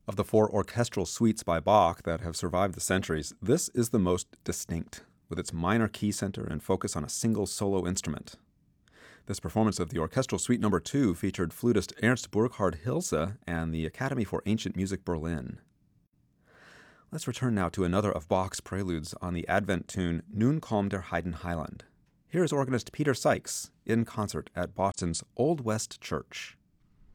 Of the four orchestral suites by Bach that have survived the centuries, this is the most distinct, with its minor key center and focus on a single solo instrument. This performance of the Orchestral Suite No. 2 featured flutist Ernst Burkhard Hilse and the Academy for Ancient Music Berlin. Let's return now to another of Bach's preludes on the Advent tune Nun kommt der Heidenheiland. Here is organist Peter Sykes in concert at Boston's Old West Church.